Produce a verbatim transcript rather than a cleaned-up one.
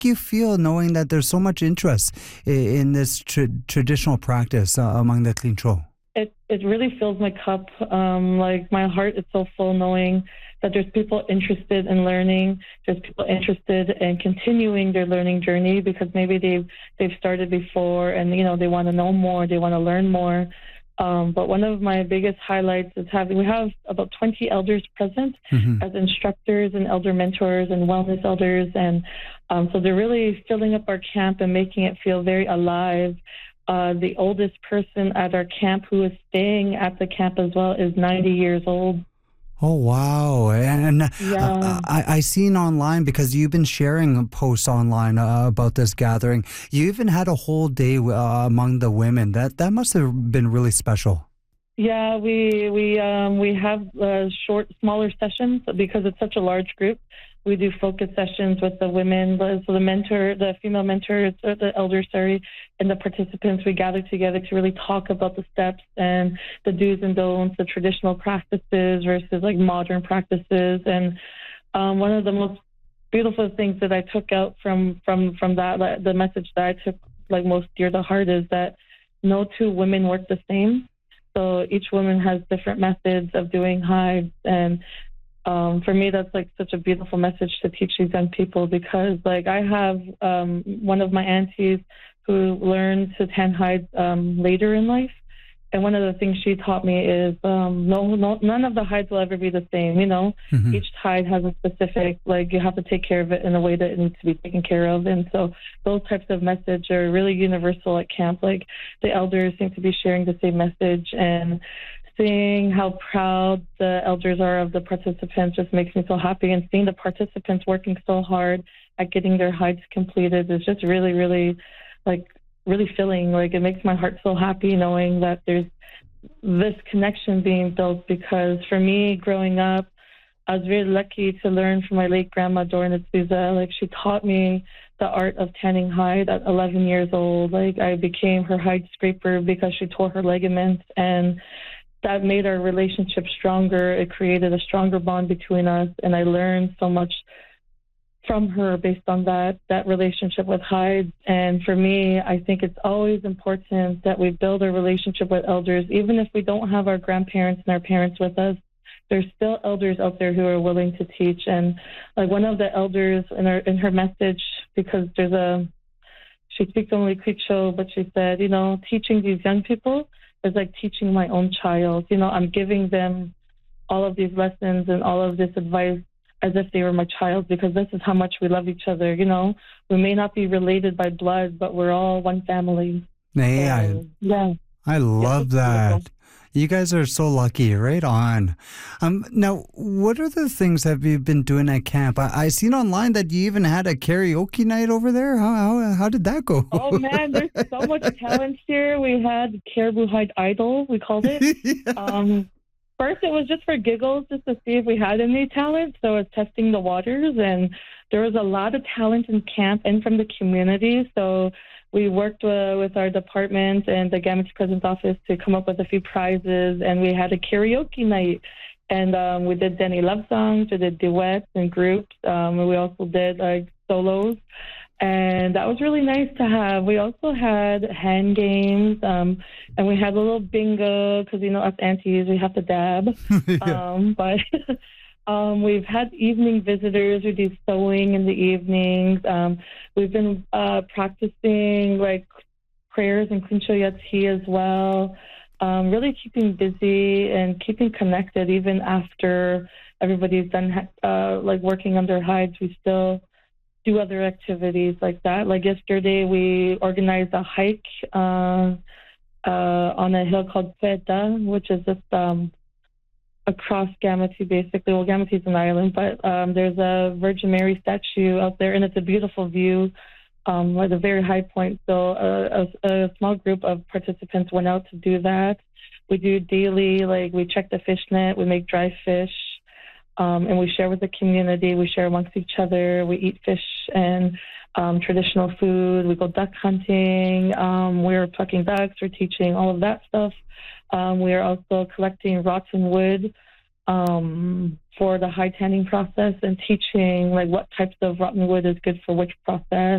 make you feel knowing that there's so much interest in, in this tra- traditional practice uh, among the Klincho? It it really fills my cup. Um, like my heart is so full knowing that there's people interested in learning. There's people interested in continuing their learning journey because maybe they've they've started before and you know they want to know more, they want to learn more. Um, but one of my biggest highlights is having we have about twenty elders present Mm-hmm. as instructors and elder mentors and wellness elders, and um, so they're really filling up our camp and making it feel very alive. Uh, the oldest person at our camp who is staying at the camp as well is ninety years old. Oh, wow. And uh, Yeah. I, I seen online, because you've been sharing posts online uh, about this gathering. You even had a whole day uh, among the women. That that must have been really special. Yeah, we we um, we have uh, short, smaller sessions because it's such a large group. We do focus sessions with the women, the- so the mentor, the female mentors, or the elders, sorry, and the participants. We gather together to really talk about the steps and the do's and don'ts, the traditional practices versus like modern practices. And um, one of the most beautiful things that I took out from from from that, like, the message that I took like most dear to heart is that no two women work the same. So each woman has different methods of doing hides, and um, for me, that's like such a beautiful message to teach these young people because, like, I have um, one of my aunties who learned to tan hides um, later in life, and one of the things she taught me is um, no, no, none of the hides will ever be the same. You know, Mm-hmm. each hide has a specific, like, you have to take care of it in a way that it needs to be taken care of, and so those types of message are really universal at camp. Like, the elders seem to be sharing the same message, and seeing how proud the elders are of the participants just makes me so happy. And seeing the participants working so hard at getting their hides completed is just really, really, like, really filling. Like, it makes my heart so happy knowing that there's this connection being built because for me, growing up, I was very lucky to learn from my late grandma, Dorna Souza. Like, she taught me the art of tanning hide at eleven years old. Like, I became her hide scraper because she tore her ligaments, and that made our relationship stronger. It created a stronger bond between us, and I learned so much from her based on that that relationship with hides. And for me, I think it's always important that we build a relationship with elders, even if we don't have our grandparents and our parents with us. There's still elders out there who are willing to teach. And like one of the elders in her in her message, because there's a she speaks only Quicho, but she said, you know, teaching these young people is like teaching my own child. You know, I'm giving them all of these lessons and all of this advice as if they were my child because this is how much we love each other. You know, we may not be related by blood, but we're all one family. Hey, I, So, yeah. I love it's beautiful. that. You guys are so lucky. Right on. Um, now, what are the things that you've been doing at camp? I, I seen online that you even had a karaoke night over there. How how, how did that go? Oh man, there's so much talent here. We had Caribou Hide Idol, we called it. Yeah. Um, first, it was just for giggles, just to see if we had any talent. So it's testing the waters, and there was a lot of talent in camp and from the community. So we worked uh, with our department and the Gamete President's Office to come up with a few prizes, and we had a karaoke night. And um, we did Denny love songs, we did duets and groups, um, and we also did like solos. And that was really nice to have. We also had hand games, um, and we had a little bingo because, you know, us aunties, we have to dab. Yeah. Um, but um, we've had evening visitors who do sewing in the evenings. Um, we've been uh, practicing, like, prayers and Klincho Yatsi as well. Um, really keeping busy and keeping connected even after everybody's done, uh, like, working on their hides. We still do other activities like that. Like yesterday, we organized a hike uh, uh, on a hill called Peta, which is just um, across Gamete, basically. Well, Gamete is an island, but um, there's a Virgin Mary statue out there, and it's a beautiful view um, at a very high point. So uh, a, a small group of participants went out to do that. We do daily, like we check the fish net, we make dry fish, Um, and we share with the community. We share amongst each other. We eat fish and um, traditional food. We go duck hunting. Um, we're plucking ducks. We're teaching all of that stuff. Um, we are also collecting rotten wood um, for the hide tanning process and teaching like what types of rotten wood is good for which process.